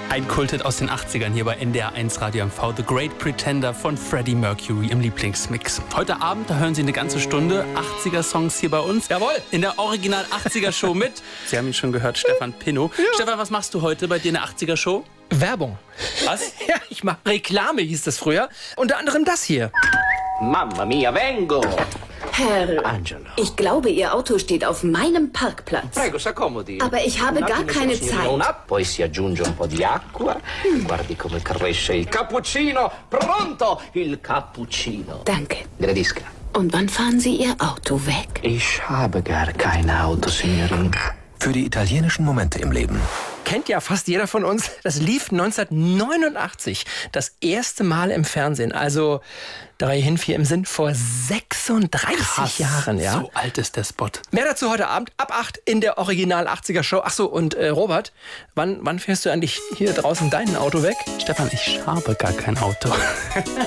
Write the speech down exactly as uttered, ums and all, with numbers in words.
Ein Kulthit aus den achtzigern hier bei N D R eins Radio M V, The Great Pretender von Freddie Mercury im Lieblingsmix. Heute Abend, da hören Sie eine ganze Stunde achtziger-Songs hier bei uns. Jawohl. In der Original-achtziger-Show mit, Sie haben ihn schon gehört, Stefan Pinnow. Ja. Stefan, was machst du heute bei dir in der achtziger-Show? Werbung. Was? Ja, ich mache Reklame, hieß das früher. Unter anderem das hier. Mamma mia, vengo! Herr, Angelo. ich glaube, Ihr Auto steht auf meinem Parkplatz. Prego, s'accomodi. Aber ich habe Un gar attimo, keine signorina, Zeit. una, poi si aggiunge un po' di acqua. Guardi come cresce il cappuccino. Pronto, il cappuccino. Danke. Gradisca. Und wann fahren Sie Ihr Auto weg? Ich habe gar kein Auto, Signorina. Für die italienischen Momente im Leben. Kennt ja fast jeder von uns. Das lief neunzehnhundertneunundachtzig das erste Mal im Fernsehen. Also drei hin, vier im Sinn vor sechsunddreißig Krass, Jahren. Ja? So alt ist der Spot. Mehr dazu heute Abend ab acht in der Original achtziger Show. Ach so, und äh, Robert, wann, wann fährst du eigentlich hier draußen dein Auto weg? Stefan, ich habe gar kein Auto.